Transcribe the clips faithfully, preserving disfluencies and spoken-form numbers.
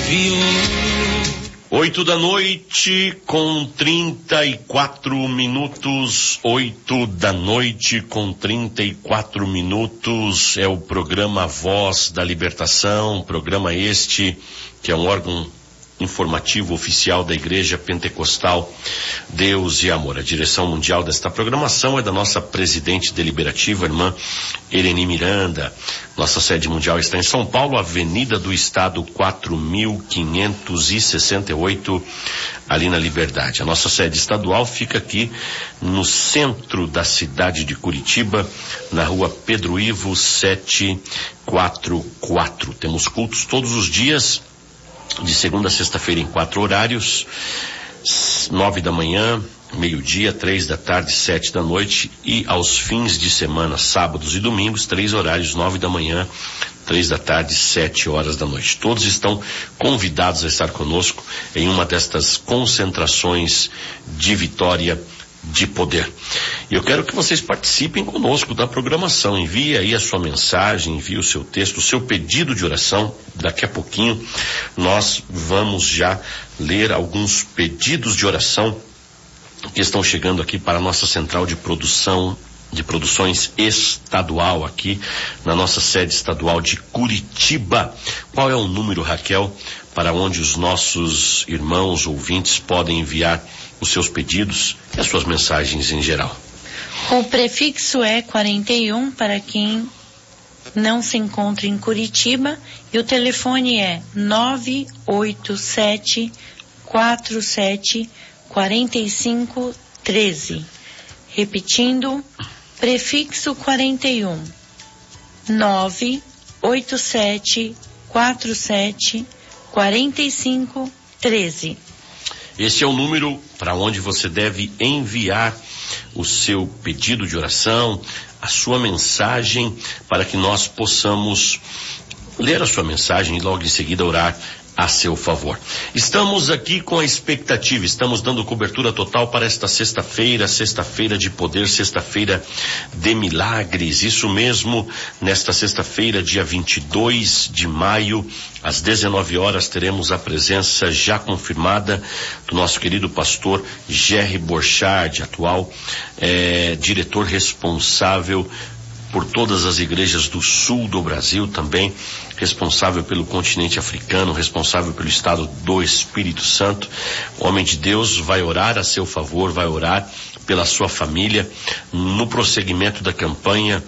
enviou. Oito da noite com trinta e quatro minutos, oito da noite com trinta e quatro minutos, é o programa Voz da Libertação, programa este que é um órgão informativo oficial da Igreja Pentecostal Deus e Amor. A direção mundial desta programação é da nossa presidente deliberativa, irmã Irene Miranda. Nossa sede mundial está em São Paulo, Avenida do Estado quatro mil quinhentos e sessenta e oito, ali na Liberdade. A nossa sede estadual fica aqui no centro da cidade de Curitiba, na rua Pedro Ivo setecentos e quarenta e quatro. Temos cultos todos os dias, de segunda a sexta-feira em quatro horários, nove da manhã, meio-dia, três da tarde, sete da noite, e aos fins de semana, sábados e domingos, três horários, nove da manhã, três da tarde, sete horas da noite. Todos estão convidados a estar conosco em uma destas concentrações de vitória de poder. E eu quero que vocês participem conosco da programação. Envie aí a sua mensagem, envie o seu texto, o seu pedido de oração. Daqui a pouquinho nós vamos já ler alguns pedidos de oração que estão chegando aqui para a nossa central de produção, de produções estadual aqui na nossa sede estadual de Curitiba. Qual é o número, Raquel, para onde os nossos irmãos ouvintes podem enviar os seus pedidos e as suas mensagens em geral? O prefixo é quarenta e um para quem não se encontra em Curitiba, e o telefone é nove oito sete, quatro sete, quatro cinco, um três. Repetindo, prefixo quarenta e um, nove oito sete, quatro sete, quatro cinco, um três. Esse é o número para onde você deve enviar o seu pedido de oração, a sua mensagem, para que nós possamos ler a sua mensagem e logo em seguida orar a seu favor. Estamos aqui com a expectativa, estamos dando cobertura total para esta sexta-feira, sexta-feira de poder, sexta-feira de milagres. Isso mesmo, nesta sexta-feira, dia vinte e dois de maio, às dezenove horas, teremos a presença já confirmada do nosso querido pastor Jerry Borchardt, atual eh, diretor responsável por todas as igrejas do sul do Brasil, também responsável pelo continente africano, responsável pelo estado do Espírito Santo. O homem de Deus vai orar a seu favor, vai orar pela sua família no prosseguimento da campanha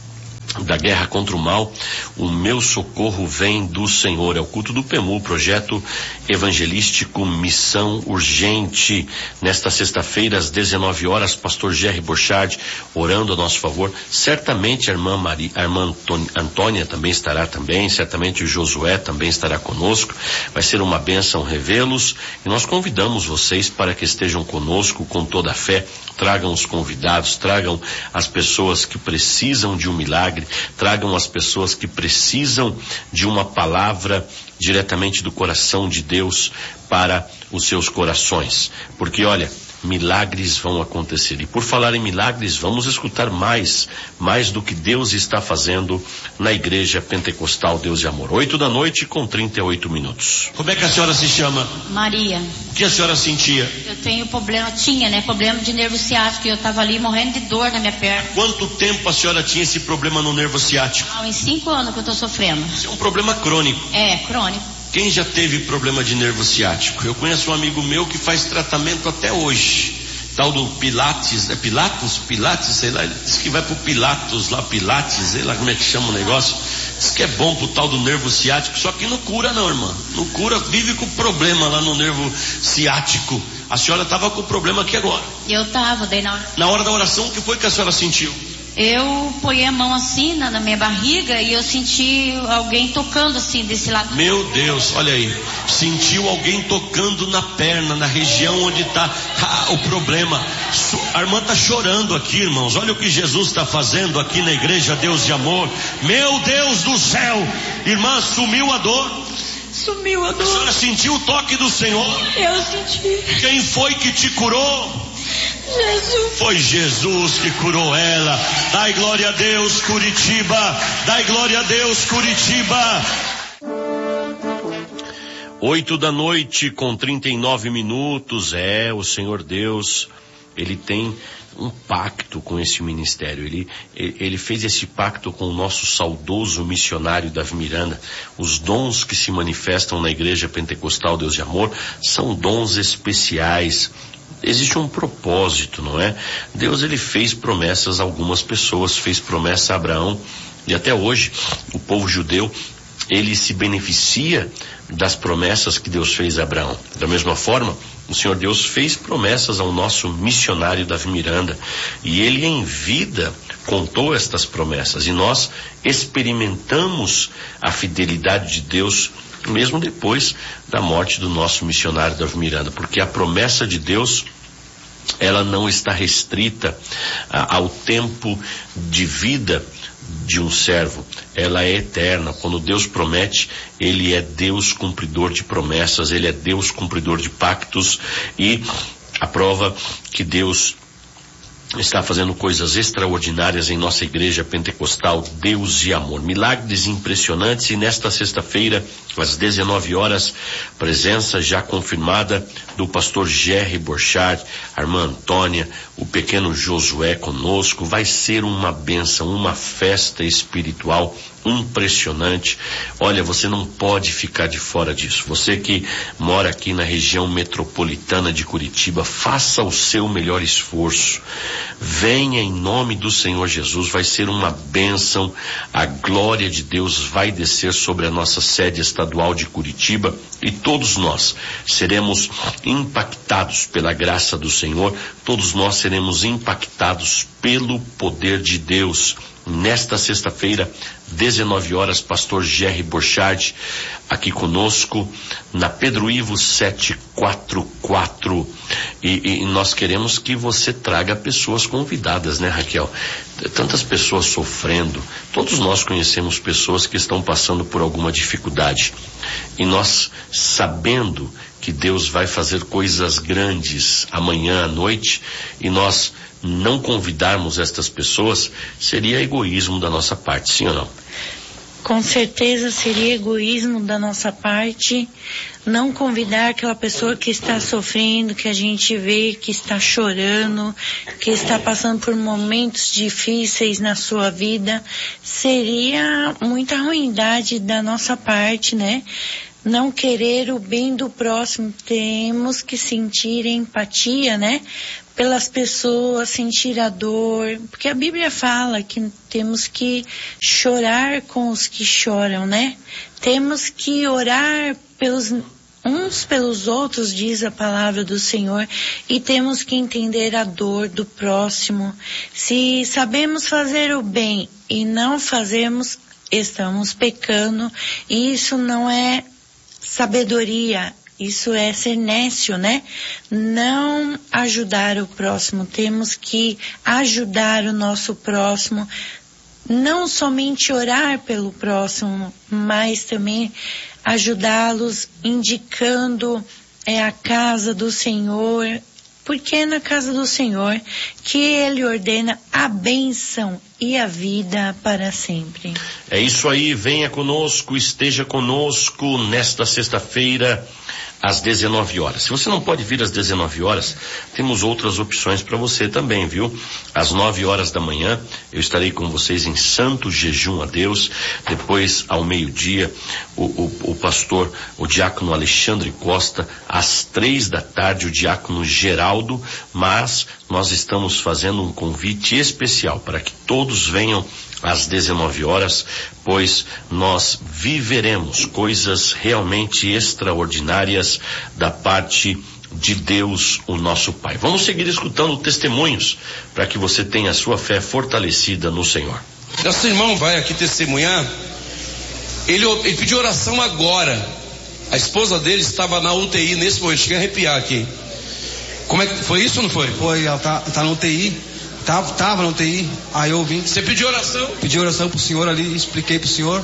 da guerra contra o mal. O meu socorro vem do Senhor. É o culto do P E M U, projeto evangelístico Missão Urgente. Nesta sexta-feira, às dezenove horas, pastor Jerry Borchardt orando a nosso favor. Certamente a irmã Maria, a irmã Antônia também estará também, certamente o Josué também estará conosco. Vai ser uma bênção revê-los, e nós convidamos vocês para que estejam conosco com toda a fé. Tragam os convidados, tragam as pessoas que precisam de um milagre, tragam as pessoas que precisam de uma palavra diretamente do coração de Deus para os seus corações. Porque olha, milagres vão acontecer. E por falar em milagres, vamos escutar mais, mais do que Deus está fazendo na Igreja Pentecostal Deus e Amor. Oito da noite com trinta e oito minutos. Como é que a senhora se chama? Maria. O que a senhora sentia? Eu tenho problema, tinha, né? Problema de nervo ciático, e eu tava ali morrendo de dor na minha perna. Quanto tempo a senhora tinha esse problema no nervo ciático? Há uns cinco anos que eu tô sofrendo. Isso é um problema crônico. É, crônico. Quem já teve problema de nervo ciático? Eu conheço um amigo meu que faz tratamento até hoje. Tal do Pilates, é Pilatos? Pilates, sei lá, ele diz que vai pro Pilatos lá, Pilates, sei lá como é que chama o negócio. Diz que é bom pro tal do nervo ciático, só que não cura não, irmã. Não cura, vive com problema lá no nervo ciático. A senhora estava com problema aqui agora. Eu tava, daí na hora... Na hora da oração, o que foi que a senhora sentiu? Eu ponhei a mão assim na, na minha barriga e eu senti alguém tocando assim desse lado. Meu Deus, olha aí. Sentiu alguém tocando na perna, na região onde está ah, o problema. A irmã está chorando aqui, irmãos. Olha o que Jesus está fazendo aqui na Igreja Deus de Amor. Meu Deus do céu. Irmã, sumiu a dor? Sumiu a dor. A senhora sentiu o toque do Senhor? Eu senti. Quem foi que te curou? Jesus. Foi Jesus que curou ela. Dai glória a Deus, Curitiba. Dai glória a Deus, Curitiba. Oito da noite com trinta e nove minutos. É, o Senhor Deus, Ele tem um pacto com esse ministério. Ele, ele fez esse pacto com o nosso saudoso missionário Davi Miranda. Os dons que se manifestam na Igreja Pentecostal Deus de Amor são dons especiais. Existe um propósito, não é? Deus, ele fez promessas a algumas pessoas, fez promessa a Abraão, e até hoje o povo judeu, ele se beneficia das promessas que Deus fez a Abraão. Da mesma forma, o Senhor Deus fez promessas ao nosso missionário Davi Miranda, e ele em vida contou estas promessas, e nós experimentamos a fidelidade de Deus mesmo depois da morte do nosso missionário Davi Miranda, porque a promessa de Deus, ela não está restrita a, ao tempo de vida de um servo, ela é eterna. Quando Deus promete, Ele é Deus cumpridor de promessas, Ele é Deus cumpridor de pactos, e a prova que Deus está fazendo coisas extraordinárias em nossa Igreja Pentecostal Deus e Amor, milagres impressionantes. E nesta sexta-feira, às dezenove horas, presença já confirmada do pastor Jerry Borchardt, a irmã Antônia, o pequeno Josué conosco. Vai ser uma bênção, uma festa espiritual impressionante. Olha, você não pode ficar de fora disso. Você que mora aqui na região metropolitana de Curitiba, faça o seu melhor esforço. Venha em nome do Senhor Jesus, vai ser uma bênção. A glória de Deus vai descer sobre a nossa sede estadual de Curitiba, e todos nós seremos impactados pela graça do Senhor, todos nós seremos impactados pelo poder de Deus. Nesta sexta-feira, dezenove horas, pastor Jerry Borchardt aqui conosco na Pedro Ivo setecentos e quarenta e quatro, e, e nós queremos que você traga pessoas convidadas, né, Raquel? Tantas pessoas sofrendo, todos nós conhecemos pessoas que estão passando por alguma dificuldade, e nós, sabendo que Deus vai fazer coisas grandes amanhã à noite, e nós não convidarmos estas pessoas, seria egoísmo da nossa parte, sim ou não? Com certeza seria egoísmo da nossa parte não convidar aquela pessoa que está sofrendo, que a gente vê que está chorando, que está passando por momentos difíceis na sua vida. Seria muita ruindade da nossa parte, né? Não querer o bem do próximo. Temos que sentir empatia, né? Pelas pessoas, sentir a dor, porque a Bíblia fala que temos que chorar com os que choram, né? Temos que orar pelos uns pelos outros, diz a palavra do Senhor, e temos que entender a dor do próximo. Se sabemos fazer o bem e não fazemos, estamos pecando, e isso não é sabedoria. Isso é ser nécio, né? Não ajudar o próximo. Temos que ajudar o nosso próximo. Não somente orar pelo próximo, mas também ajudá-los indicando é, a casa do Senhor. Porque é na casa do Senhor que Ele ordena a bênção e a vida para sempre. É isso aí, venha conosco, esteja conosco nesta sexta-feira, às dezenove horas. Se você não pode vir às dezenove horas, temos outras opções para você também, viu? Às nove horas da manhã, eu estarei com vocês em santo jejum a Deus. Depois, ao meio-dia, o, o, o pastor, o diácono Alexandre Costa. Às três da tarde, o diácono Geraldo. Mas nós estamos fazendo um convite especial para que todos venham às dezenove horas, pois nós viveremos coisas realmente extraordinárias da parte de Deus, o nosso Pai. Vamos seguir escutando testemunhos para que você tenha a sua fé fortalecida no Senhor. Nosso irmão vai aqui testemunhar. Ele, ele pediu oração agora. A esposa dele estava na U T I nesse momento. Cheguei a arrepiar aqui. Como é que foi isso ou não foi? Foi, ela tá, tá na U T I. Tava, tava na U T I, aí eu vim. Você pediu oração? Pedi oração pro senhor ali, expliquei pro senhor.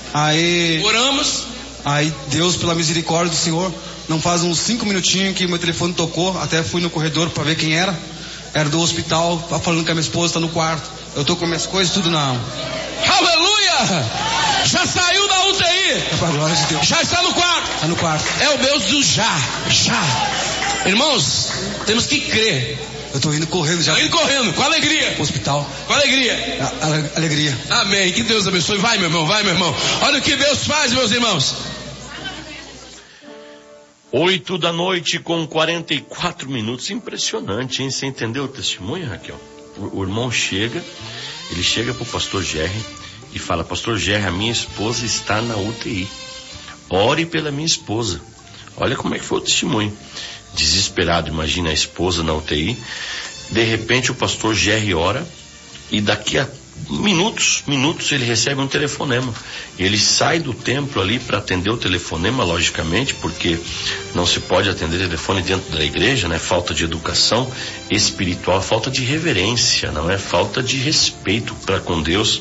Aí. Oramos. Aí Deus, pela misericórdia do Senhor, não faz uns cinco minutinhos que meu telefone tocou, até fui no corredor para ver quem era. Era do hospital, falando que a minha esposa está no quarto. Eu tô com minhas coisas tudo na mão. Aleluia! Já saiu da U T I. É pra glória de Deus. Já está no quarto. Está no quarto. É o Deus do já. Já. Irmãos, temos que crer. Eu tô indo correndo já. Tá indo correndo, com alegria. Pro hospital. Com alegria. A, a, alegria. Amém. Que Deus abençoe. Vai, meu irmão, vai, meu irmão. Olha o que Deus faz, meus irmãos. Oito da noite com quarenta e quatro minutos. Impressionante, hein? Você entendeu o testemunho, Raquel? O, o irmão chega, ele chega pro pastor Gerry e fala: pastor Gerry, a minha esposa está na U T I. Ore pela minha esposa. Olha como é que foi o testemunho. Desesperado, imagina a esposa na U T I. De repente o pastor Gerry ora e daqui a minutos, minutos ele recebe um telefonema. Ele sai do templo ali para atender o telefonema, logicamente, porque não se pode atender telefone dentro da igreja, né? Falta de educação espiritual, falta de reverência, não é? Falta de respeito para com Deus.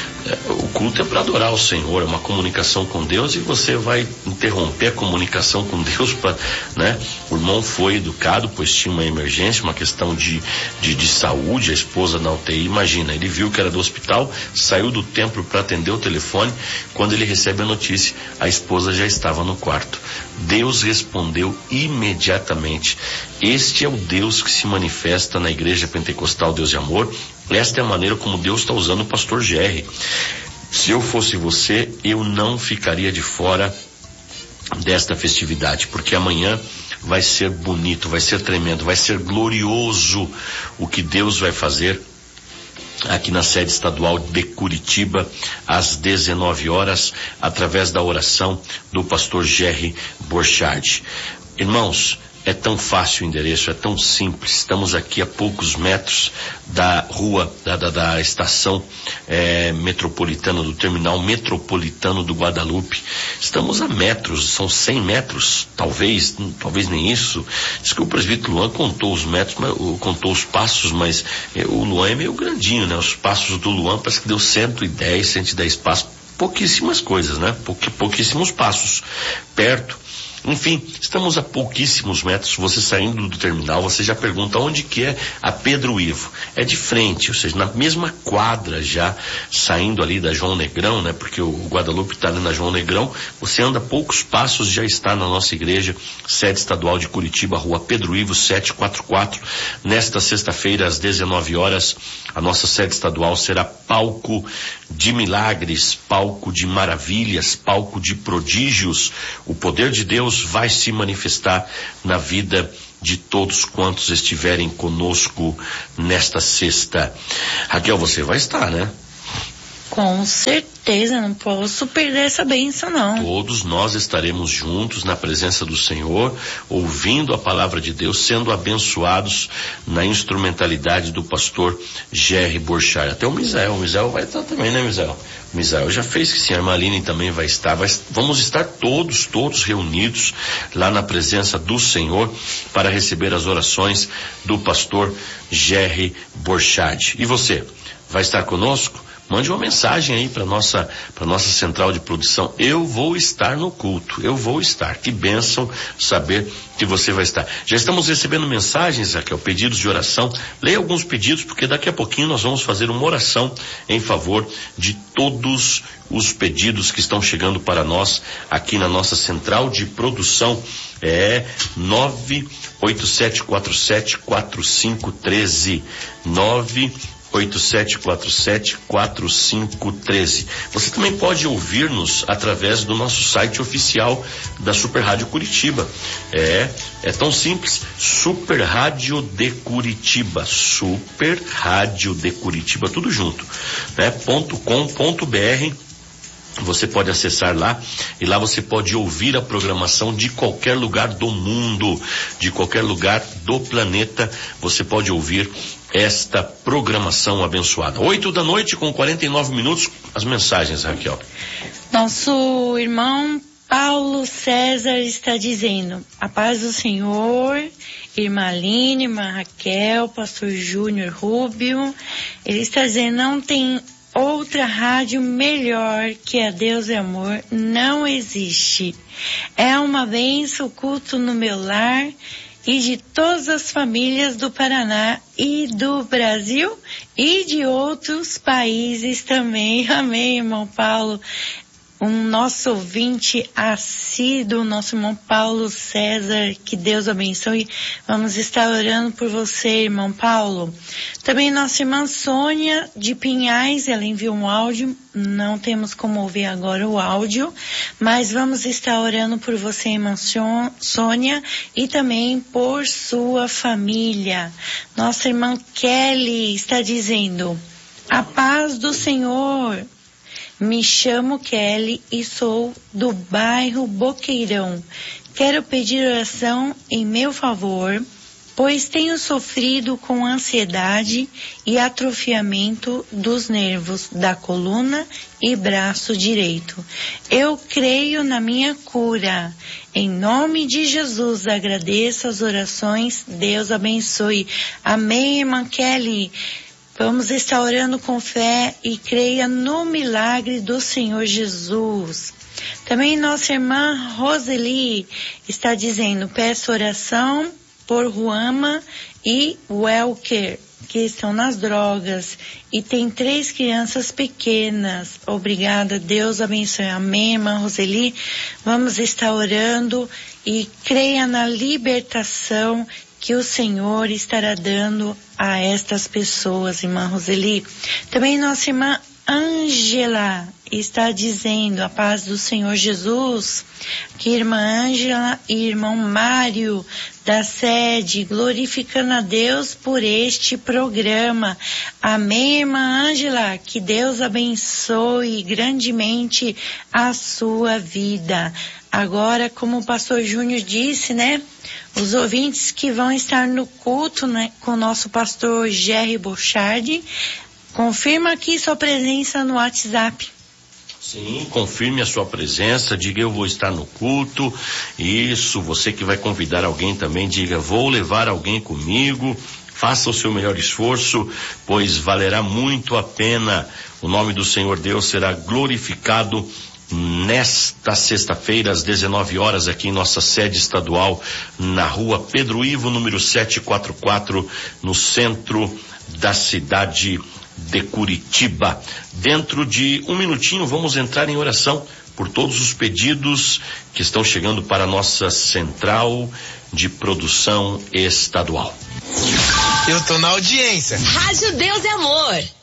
O culto é para adorar o Senhor, é uma comunicação com Deus, e você vai interromper a comunicação com Deus para, né? O irmão foi educado, pois tinha uma emergência, uma questão de, de, de saúde, a esposa na U T I. Imagina, ele viu que era do hospital, saiu do templo para atender o telefone. Quando ele recebe a notícia, a esposa já estava no quarto. Deus respondeu imediatamente. Este é o Deus que se manifesta na Igreja Pentecostal Deus e Amor. Esta é a maneira como Deus está usando o pastor Gerry. Se eu fosse você, eu não ficaria de fora desta festividade, porque amanhã vai ser bonito, vai ser tremendo, vai ser glorioso o que Deus vai fazer aqui na sede estadual de Curitiba, às dezenove horas, através da oração do pastor Gerry Borchardt. Irmãos, é tão fácil o endereço, é tão simples. Estamos aqui a poucos metros da rua, da, da, da estação é, metropolitana, do terminal metropolitano do Guadalupe. Estamos a metros, são cem metros, talvez, talvez nem isso. Diz que o presbítero Luan contou os metros, mas, contou os passos, mas é, o Luan é meio grandinho, né? Os passos do Luan parece que deu cento e dez, cento e dez passos. Pouquíssimas coisas, né? Pouqu, pouquíssimos passos. Perto. Enfim, estamos a pouquíssimos metros. Você saindo do terminal, você já pergunta onde que é a Pedro Ivo. É de frente, ou seja, na mesma quadra já, saindo ali da João Negrão, né? Porque o Guadalupe está ali na João Negrão. Você anda poucos passos, já está na nossa igreja, sede estadual de Curitiba, rua Pedro Ivo setecentos e quarenta e quatro. Nesta sexta-feira, às dezenove horas, a nossa sede estadual será palco de milagres, palco de maravilhas, palco de prodígios. O poder de Deus vai se manifestar na vida de todos quantos estiverem conosco nesta sexta. Raquel, você vai estar, né? Com certeza, não posso perder essa bênção, não. Todos nós estaremos juntos na presença do Senhor, ouvindo a palavra de Deus, sendo abençoados na instrumentalidade do pastor Gerry Borchardt. Até o Misael, o Misael vai estar também, né, Misael? O Misael já fez que sim, a irmã Aline também vai estar. Vai, vamos estar todos, todos reunidos lá na presença do Senhor para receber as orações do pastor Gerry Borchardt. E você, vai estar conosco? Mande uma mensagem aí para nossa para nossa central de produção. Eu vou estar no culto. Eu vou estar. Que bênção saber que você vai estar. Já estamos recebendo mensagens, Raquel, pedidos de oração. Leia alguns pedidos, porque daqui a pouquinho nós vamos fazer uma oração em favor de todos os pedidos que estão chegando para nós aqui na nossa central de produção. É nove oito sete quatro sete quatro cinco um três nove oito sete quatro sete quatro cinco um três. Você também pode ouvir-nos através do nosso site oficial da Super Rádio Curitiba. É, é tão simples, Super Rádio de Curitiba, Super Rádio de Curitiba, tudo junto, né? .com.br. Você pode acessar lá e lá você pode ouvir a programação de qualquer lugar do mundo, de qualquer lugar do planeta. Você pode ouvir esta programação abençoada. Oito da noite com quarenta e nove minutos, as mensagens, Raquel. Nosso irmão Paulo César está dizendo: a paz do Senhor, irmã Aline, irmã Raquel, pastor Júnior Rubio. Ele está dizendo: não tem outra rádio melhor que a Deus é Amor, não existe. É uma bênção o culto no meu lar e de todas as famílias do Paraná e do Brasil e de outros países também. Amém, irmão Paulo. um nosso ouvinte assíduo, nosso irmão Paulo César, que Deus abençoe. Vamos estar orando por você, irmão Paulo. Também nossa irmã Sônia de Pinhais, ela enviou um áudio, não temos como ouvir agora o áudio, mas vamos estar orando por você, irmã Sônia, e também por sua família. Nossa irmã Kelly está dizendo: a paz do Senhor. Me chamo Kelly e sou do bairro Boqueirão. Quero pedir oração em meu favor, pois tenho sofrido com ansiedade e atrofiamento dos nervos da coluna e braço direito. Eu creio na minha cura. Em nome de Jesus, agradeço as orações. Deus abençoe. Amém, irmã Kelly. Vamos estar orando com fé e creia no milagre do Senhor Jesus. Também nossa irmã Roseli está dizendo: peço oração por Ruama e Welker, que estão nas drogas, e tem três crianças pequenas. Obrigada, Deus abençoe. Amém, irmã Roseli. Vamos estar orando e creia na libertação que o Senhor estará dando a estas pessoas, irmã Roseli. Também nossa irmã Ângela está dizendo: a paz do Senhor Jesus. Que irmã Ângela e irmão Mário da sede, glorificando a Deus por este programa. Amém, irmã Ângela. Que Deus abençoe grandemente a sua vida. Agora, como o pastor Júnior disse, né? Os ouvintes que vão estar no culto, né, com o nosso pastor Jerry Bochardi, confirma aqui sua presença no WhatsApp. Sim, confirme a sua presença, diga: eu vou estar no culto. Isso, você que vai convidar alguém também, diga: vou levar alguém comigo. Faça o seu melhor esforço, pois valerá muito a pena. O nome do Senhor Deus será glorificado nesta sexta-feira, às dezenove horas, aqui em nossa sede estadual, na rua Pedro Ivo, número setecentos e quarenta e quatro, no centro da cidade de Curitiba. Dentro de um minutinho vamos entrar em oração por todos os pedidos que estão chegando para a nossa central de produção estadual. Eu tô na audiência. Rádio Deus e Amor.